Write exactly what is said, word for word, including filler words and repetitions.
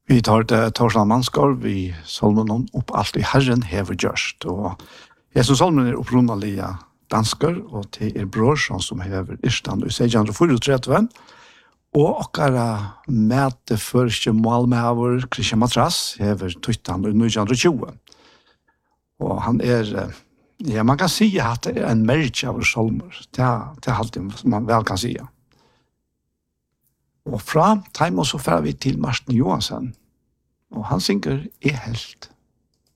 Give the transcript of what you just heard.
Vi tar det Torsland Manskår, vi solmen om opp alt i Herren hever gjørst. Og jeg som solmen er opprunnelige dansker, og til er brorsan som hever Irstand i seksten trettien. Og okkara mæte første målmæver, Christian Matras, hever Tuttan i nitton tjue. Og han er, ja, man kan si at det er en merge av solmer. Det er, det er alltid man vel kan si. Og fra time så fer vi til Martin Johansen. Og han synger «Er helt».